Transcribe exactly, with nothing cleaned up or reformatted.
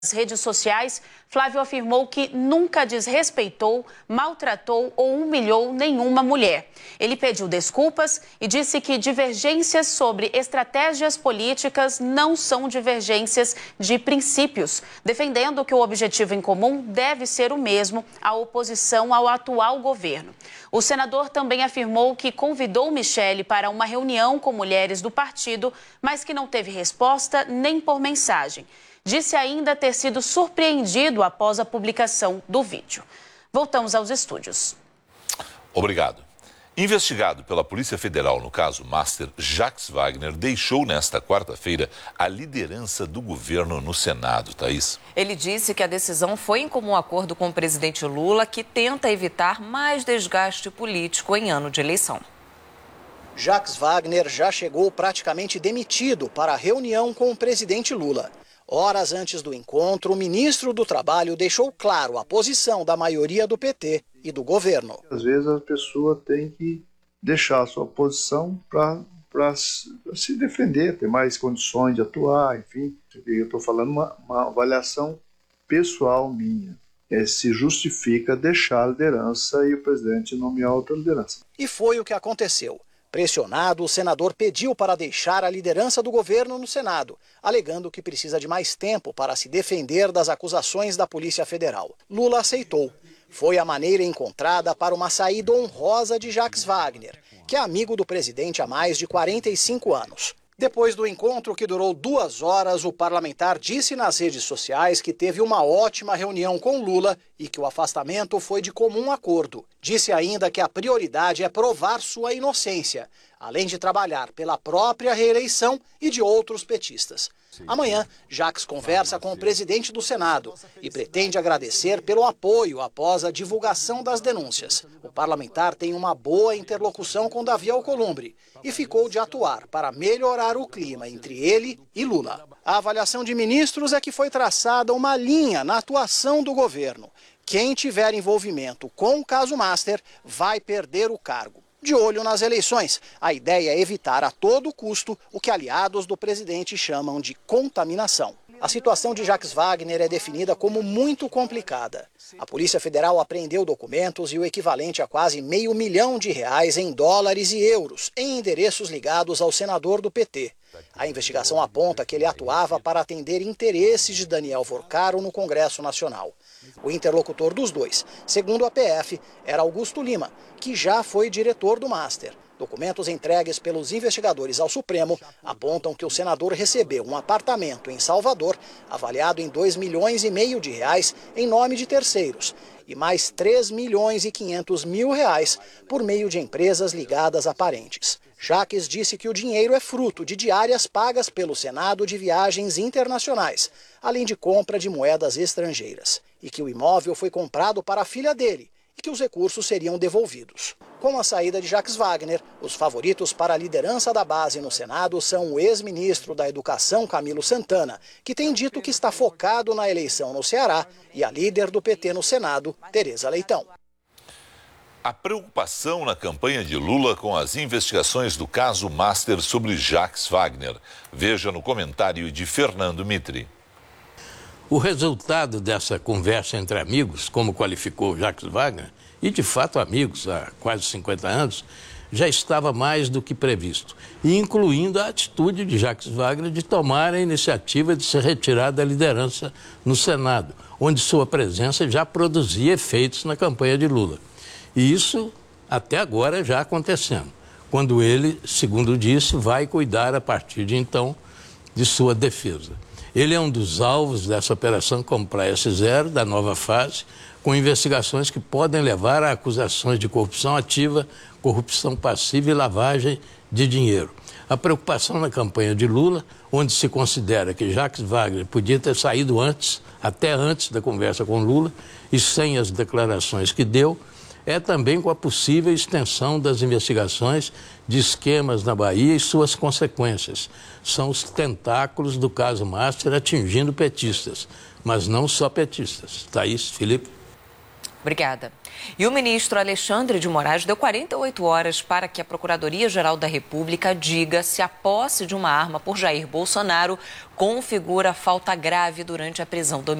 Nas redes sociais, Flávio afirmou que nunca desrespeitou, maltratou ou humilhou nenhuma mulher. Ele pediu desculpas e disse que divergências sobre estratégias políticas não são divergências de princípios, defendendo que o objetivo em comum deve ser o mesmo, a oposição ao atual governo. O senador também afirmou que convidou Michele para uma reunião com mulheres do partido, mas que não teve resposta nem por mensagem. Disse ainda ter sido surpreendido após a publicação do vídeo. Voltamos aos estúdios. Obrigado. Investigado pela Polícia Federal no caso Master, Jacques Wagner deixou nesta quarta-feira a liderança do governo no Senado. Thaís. Ele disse que a decisão foi em comum acordo com o presidente Lula, que tenta evitar mais desgaste político em ano de eleição. Jacques Wagner já chegou praticamente demitido para a reunião com o presidente Lula. Horas antes do encontro, o ministro do Trabalho deixou claro a posição da maioria do P T e do governo. Às vezes a pessoa tem que deixar a sua posição para se defender, ter mais condições de atuar, enfim. Eu estou falando uma, uma avaliação pessoal minha. É, se justifica deixar a liderança e o presidente nomear outra liderança. E foi o que aconteceu. Pressionado, o senador pediu para deixar a liderança do governo no Senado, alegando que precisa de mais tempo para se defender das acusações da Polícia Federal. Lula aceitou. Foi a maneira encontrada para uma saída honrosa de Jacques Wagner, que é amigo do presidente há mais de quarenta e cinco anos. Depois do encontro, que durou duas horas, o parlamentar disse nas redes sociais que teve uma ótima reunião com Lula e que o afastamento foi de comum acordo. Disse ainda que a prioridade é provar sua inocência, além de trabalhar pela própria reeleição e de outros petistas. Amanhã, Jacques conversa com o presidente do Senado e pretende agradecer pelo apoio após a divulgação das denúncias. O parlamentar tem uma boa interlocução com Davi Alcolumbre e ficou de atuar para melhorar o clima entre ele e Lula. A avaliação de ministros é que foi traçada uma linha na atuação do governo. Quem tiver envolvimento com o caso Master vai perder o cargo. De olho nas eleições, a ideia é evitar a todo custo o que aliados do presidente chamam de contaminação. A situação de Jacques Wagner é definida como muito complicada. A Polícia Federal apreendeu documentos e o equivalente a quase meio milhão de reais em dólares e euros em endereços ligados ao senador do P T. A investigação aponta que ele atuava para atender interesses de Daniel Vorcaro no Congresso Nacional. O interlocutor dos dois, segundo a P F, era Augusto Lima, que já foi diretor do Master. Documentos entregues pelos investigadores ao Supremo apontam que o senador recebeu um apartamento em Salvador, avaliado em dois milhões e meio de reais, em nome de terceiros, e mais três milhões e quinhentos mil reais por meio de empresas ligadas a parentes. Jacques disse que o dinheiro é fruto de diárias pagas pelo Senado de viagens internacionais, além de compra de moedas estrangeiras, e que o imóvel foi comprado para a filha dele e que os recursos seriam devolvidos. Com a saída de Jacques Wagner, os favoritos para a liderança da base no Senado são o ex-ministro da Educação, Camilo Santana, que tem dito que está focado na eleição no Ceará, e a líder do P T no Senado, Tereza Leitão. A preocupação na campanha de Lula com as investigações do caso Master sobre Jacques Wagner. Veja no comentário de Fernando Mitri. O resultado dessa conversa entre amigos, como qualificou Jacques Wagner, e de fato amigos há quase cinquenta anos, já estava mais do que previsto, incluindo a atitude de Jacques Wagner de tomar a iniciativa de se retirar da liderança no Senado, onde sua presença já produzia efeitos na campanha de Lula. E isso até agora já acontecendo, quando ele, segundo disse, vai cuidar a partir de então de sua defesa. Ele é um dos alvos dessa operação Compliance Zero, da nova fase, com investigações que podem levar a acusações de corrupção ativa, corrupção passiva e lavagem de dinheiro. A preocupação na campanha de Lula, onde se considera que Jacques Wagner podia ter saído antes, até antes da conversa com Lula, e sem as declarações que deu, é também com a possível extensão das investigações de esquemas na Bahia e suas consequências. São os tentáculos do caso Master atingindo petistas, mas não só petistas. Thaís, Felipe. Obrigada. E o ministro Alexandre de Moraes deu quarenta e oito horas para que a Procuradoria-Geral da República diga se a posse de uma arma por Jair Bolsonaro configura falta grave durante a prisão domiciliar.